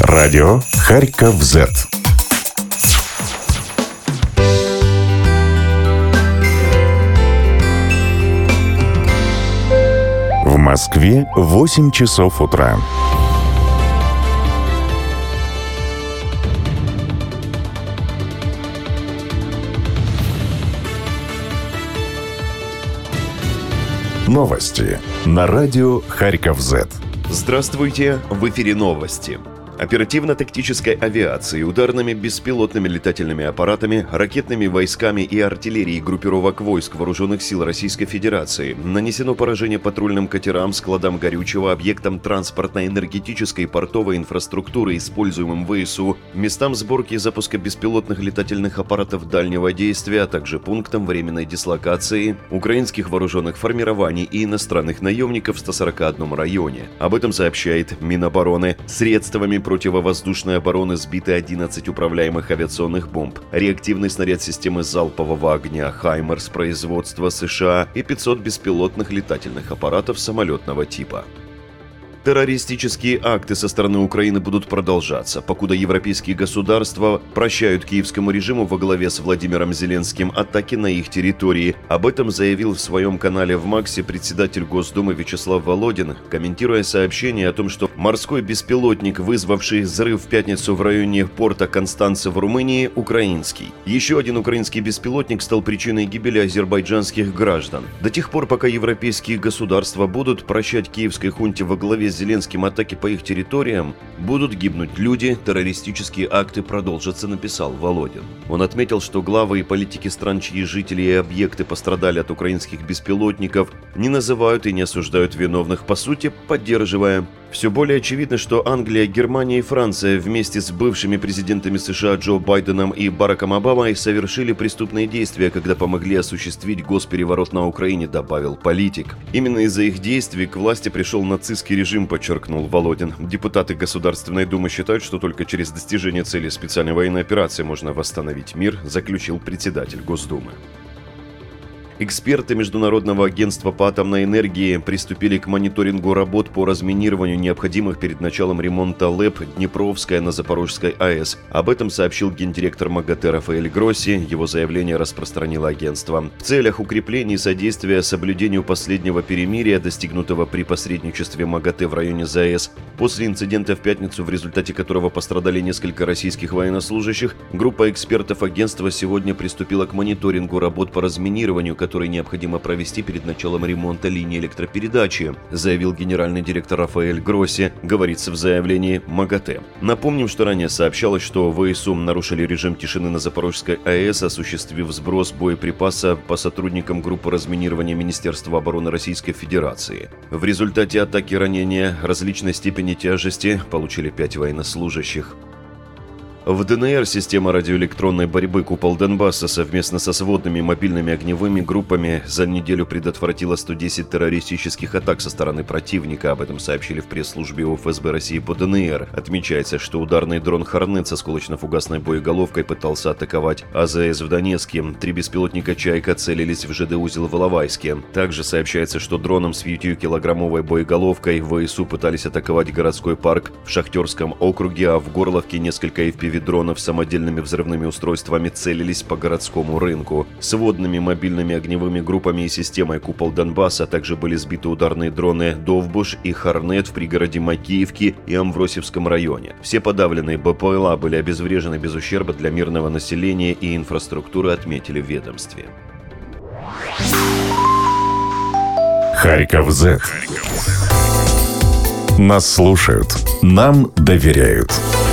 Радио Харьков Z. В Москве 8 часов утра. Новости на радио Харьков Z. Здравствуйте, в эфире новости. Оперативно-тактической авиацией, ударными беспилотными летательными аппаратами, ракетными войсками и артиллерией группировок войск Вооруженных сил Российской Федерации нанесено поражение патрульным катерам, складам горючего, объектам транспортно-энергетической и портовой инфраструктуры, используемым ВСУ, местам сборки и запуска беспилотных летательных аппаратов дальнего действия, а также пунктам временной дислокации украинских вооруженных формирований и иностранных наемников в 141 районе. Об этом сообщает Минобороны. Средствами противовоздушной обороны сбиты 11 управляемых авиационных бомб, реактивный снаряд системы залпового огня «Хаймерс» производства США и 500 беспилотных летательных аппаратов самолетного типа. Террористические акты со стороны Украины будут продолжаться, покуда европейские государства прощают киевскому режиму во главе с Владимиром Зеленским атаки на их территории. Об этом заявил в своем канале в Максе председатель Госдумы Вячеслав Володин, комментируя сообщение о том, что морской беспилотник, вызвавший взрыв в пятницу в районе порта Констанца в Румынии, украинский. Еще один украинский беспилотник стал причиной гибели азербайджанских граждан. До тех пор, пока европейские государства будут прощать киевской хунте во главе с Зеленским атаки по их территориям, будут гибнуть люди, террористические акты продолжатся, написал Володин. Он отметил, что главы и политики стран, чьи жители и объекты пострадали от украинских беспилотников, не называют и не осуждают виновных, по сути, поддерживая. Все более очевидно, что Англия, Германия и Франция вместе с бывшими президентами США Джо Байденом и Бараком Обамой совершили преступные действия, когда помогли осуществить госпереворот на Украине, добавил политик. Именно из-за их действий к власти пришел нацистский режим, подчеркнул Володин. Депутаты Государственной Думы считают, что только через достижение цели специальной военной операции можно восстановить мир, заключил председатель Госдумы. Эксперты Международного агентства по атомной энергии приступили к мониторингу работ по разминированию, необходимых перед началом ремонта ЛЭП «Днепровская» на Запорожской АЭС. Об этом сообщил гендиректор МАГАТЭ Рафаэль Гросси. Его заявление распространило агентство. В целях укрепления и содействия соблюдению последнего перемирия, достигнутого при посредничестве МАГАТЭ в районе ЗАЭС, после инцидента в пятницу, в результате которого пострадали несколько российских военнослужащих, группа экспертов агентства сегодня приступила к мониторингу работ по разминированию, которые необходимо провести перед началом ремонта линии электропередачи, заявил генеральный директор Рафаэль Гросси, говорится в заявлении МАГАТЭ. Напомним, что ранее сообщалось, что ВСУ нарушили режим тишины на Запорожской АЭС, осуществив сброс боеприпаса по сотрудникам группы разминирования Министерства обороны Российской Федерации. В результате атаки ранения различной степени тяжести получили 5 военнослужащих. В ДНР система радиоэлектронной борьбы «Купол Донбасса» совместно со сводными мобильными огневыми группами за неделю предотвратила 110 террористических атак со стороны противника. Об этом сообщили в пресс-службе ФСБ России по ДНР. Отмечается, что ударный дрон «Хорнет» со сколочно-фугасной боеголовкой пытался атаковать АЗС в Донецке. 3 беспилотника «Чайка» целились в ЖД-узел в Иловайске. Также сообщается, что дроном с 5-килограммовой боеголовкой ВСУ пытались атаковать городской парк в Шахтерском округе, а в Горловке несколько FPV дронов с самодельными взрывными устройствами целились по городскому рынку. Сводными мобильными огневыми группами и системой «Купол Донбасса» также были сбиты ударные дроны «Довбуш» и «Хорнет» в пригороде Макеевки и Амвросевском районе. Все подавленные БПЛА были обезврежены без ущерба для мирного населения и инфраструктуры, отметили в ведомстве. Харьков Z. Нас слушают, нам доверяют.